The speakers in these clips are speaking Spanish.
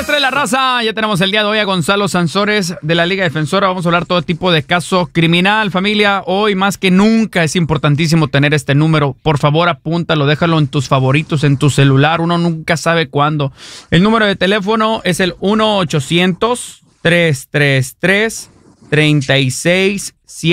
Desastre de la raza. Ya tenemos el día de hoy a Gonzalo Sansores de la Liga Defensora. Vamos a hablar todo tipo de caso criminal, familia. Hoy más que nunca es importantísimo tener este número. Por favor, apúntalo, déjalo en tus favoritos, en tu celular. Uno nunca sabe cuándo. El número de teléfono es el 1-800-333-3676.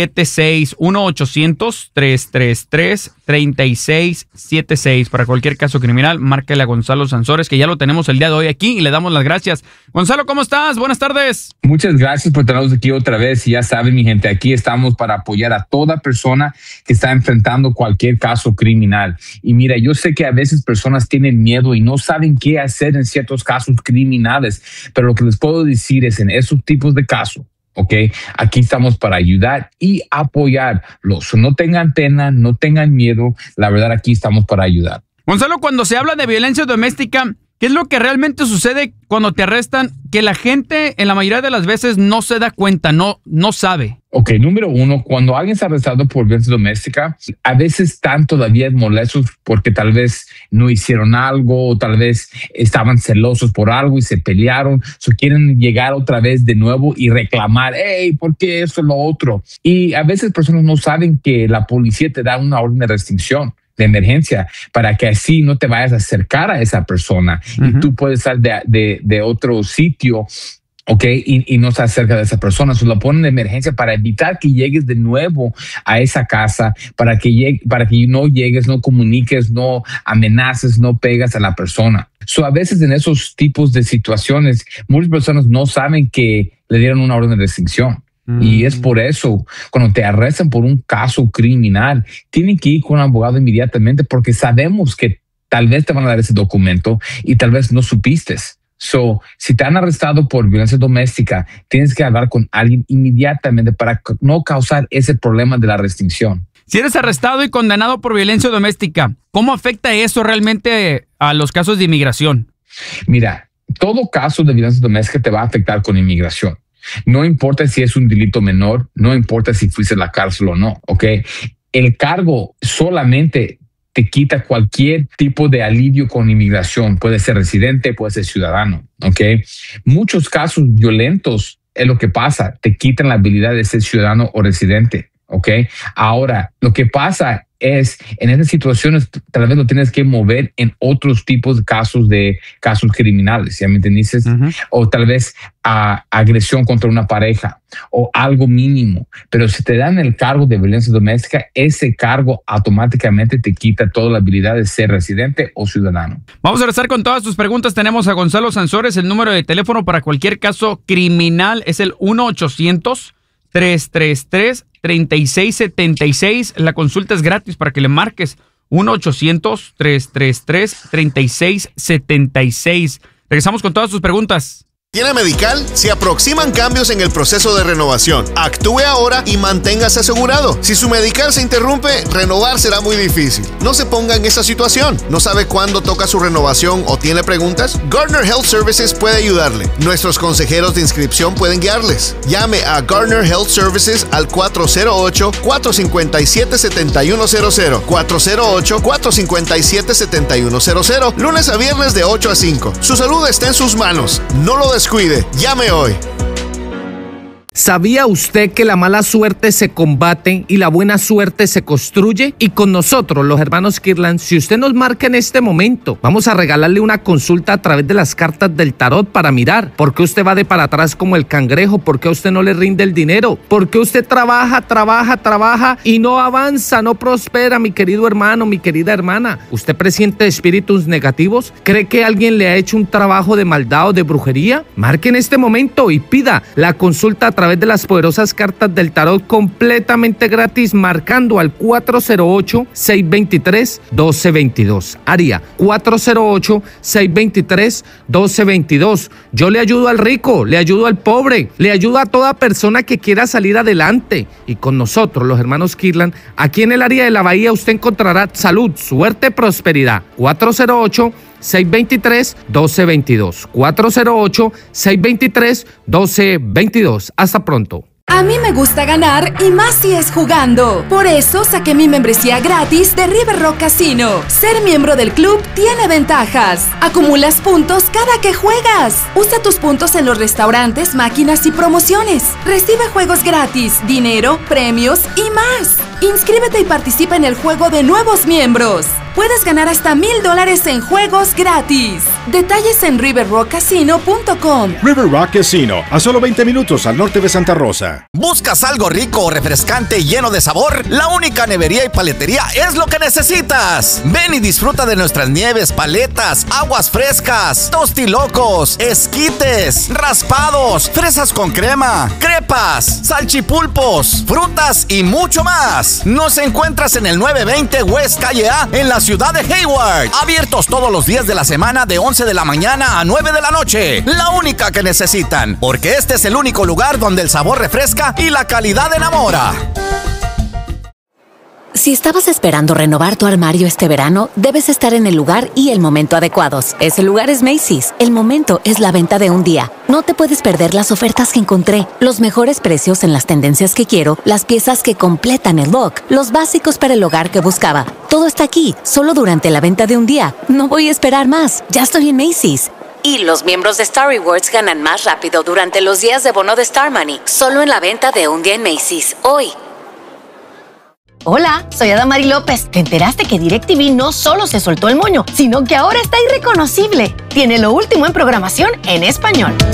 1-800-333-3676. Para cualquier caso criminal, márquele a Gonzalo Sansores, que ya lo tenemos el día de hoy aquí y le damos las gracias. Gonzalo, ¿cómo estás? Buenas tardes. Muchas gracias por tenernos aquí otra vez. Y ya saben, mi gente, aquí estamos para apoyar a toda persona que está enfrentando cualquier caso criminal. Y mira, yo sé que a veces personas tienen miedo y no saben qué hacer en ciertos casos criminales, pero lo que les puedo decir es en esos tipos de casos, ¿ok? Aquí estamos para ayudar y apoyarlos. No tengan pena, no tengan miedo. La verdad, aquí estamos para ayudar. Gonzalo, cuando se habla de violencia doméstica, ¿qué es lo que realmente sucede cuando te arrestan? Que la gente en la mayoría de las veces no se da cuenta, no sabe. Ok, número uno, cuando alguien es arrestado por violencia doméstica, a veces están todavía molestos porque tal vez no hicieron algo, o tal vez estaban celosos por algo y se pelearon, o quieren llegar otra vez de nuevo y reclamar, hey, ¿por qué esto lo otro? Y a veces personas no saben que la policía te da una orden de restricción, de emergencia, para que así no te vayas a acercar a esa persona. Y tú puedes estar de otro sitio, ¿ok? Y no estar cerca de esa persona. Se lo ponen de emergencia para evitar que llegues de nuevo a esa casa, para que no llegues, no comuniques, no amenaces, no pegas a la persona. A veces en esos tipos de situaciones, muchas personas no saben que le dieron una orden de restricción. Y es por eso, cuando te arrestan por un caso criminal, tienen que ir con un abogado inmediatamente, porque sabemos que tal vez te van a dar ese documento y tal vez no supiste. Si te han arrestado por violencia doméstica, tienes que hablar con alguien inmediatamente para no causar ese problema de la restricción. Si eres arrestado y condenado por violencia doméstica, ¿cómo afecta eso realmente a los casos de inmigración? Mira, todo caso de violencia doméstica te va a afectar con inmigración. No importa si es un delito menor, no importa si fuiste a la cárcel o no, ¿ok? El cargo solamente te quita cualquier tipo de alivio con inmigración. Puede ser residente, puede ser ciudadano, ¿ok? Muchos casos violentos es lo que pasa. Te quitan la habilidad de ser ciudadano o residente, ¿ok? Ahora, lo que pasa es, en esas situaciones, tal vez lo tienes que mover en otros tipos de casos criminales, ¿ya me entendiste? O tal vez agresión contra una pareja o algo mínimo. Pero si te dan el cargo de violencia doméstica, ese cargo automáticamente te quita toda la habilidad de ser residente o ciudadano. Vamos a regresar con todas tus preguntas. Tenemos a Gonzalo Sansores. El número de teléfono para cualquier caso criminal es el 1-800-333-3676. La consulta es gratis para que le marques 1-800-333-3676. Regresamos con todas tus preguntas. ¿Tiene Medical? Se aproximan cambios en el proceso de renovación. Actúe ahora y manténgase asegurado. Si su Medical se interrumpe, renovar será muy difícil. No se ponga en esa situación. ¿No sabe cuándo toca su renovación o tiene preguntas? Gardner Health Services puede ayudarle. Nuestros consejeros de inscripción pueden guiarles. Llame a Gardner Health Services al 408-457-7100. 408-457-7100. Lunes a viernes de 8 a 5. Su salud está en sus manos. No lo descuide. Llame hoy. ¿Sabía usted que la mala suerte se combate y la buena suerte se construye? Y con nosotros, los hermanos Kirtland, si usted nos marca en este momento, vamos a regalarle una consulta a través de las cartas del tarot para mirar por qué usted va de para atrás como el cangrejo, por qué a usted no le rinde el dinero, por qué usted trabaja y no avanza, no prospera, mi querido hermano, mi querida hermana. ¿Usted presiente espíritus negativos? ¿Cree que alguien le ha hecho un trabajo de maldad o de brujería? Marque en este momento y pida la consulta a través de las poderosas cartas del tarot completamente gratis, marcando al 408-623-1222. Área 408-623-1222. Yo le ayudo al rico, le ayudo al pobre, le ayudo a toda persona que quiera salir adelante. Y con nosotros, los hermanos Kirtland, aquí en el área de la Bahía, usted encontrará salud, suerte, prosperidad. 408-623-1222. 408-623-1222. Hasta pronto. A mí me gusta ganar y más si es jugando. Por eso saqué mi membresía gratis de River Rock Casino. Ser miembro del club tiene ventajas. Acumulas puntos cada que juegas. Usa tus puntos en los restaurantes, máquinas y promociones. Recibe juegos gratis, dinero, premios y más. Inscríbete y participa en el juego de nuevos miembros. Puedes ganar hasta $1,000 en juegos gratis. Detalles en riverrockcasino.com. River Rock Casino, a solo 20 minutos al norte de Santa Rosa. ¿Buscas algo rico, refrescante y lleno de sabor? La única nevería y paletería es lo que necesitas. Ven y disfruta de nuestras nieves, paletas, aguas frescas, tostilocos, esquites, raspados, fresas con crema, crepas, salchipulpos, frutas y mucho más. Nos encuentras en el 920 West Calle A en la ciudad de Hayward. Abiertos todos los días de la semana de 11 de la mañana a 9 de la noche. La única que necesitan, porque este es el único lugar donde el sabor refresca y la calidad enamora. Si estabas esperando renovar tu armario este verano, debes estar en el lugar y el momento adecuados. Ese lugar es Macy's. El momento es la venta de un día. No te puedes perder las ofertas que encontré, los mejores precios en las tendencias que quiero, las piezas que completan el look, los básicos para el hogar que buscaba. Todo está aquí, solo durante la venta de un día. No voy a esperar más. Ya estoy en Macy's. Y los miembros de Star Rewards ganan más rápido durante los días de bono de Star Money. Solo en la venta de un día en Macy's. Hoy. Hola, soy Adamari López. ¿Te enteraste que DirecTV no solo se soltó el moño, sino que ahora está irreconocible? Tiene lo último en programación en español.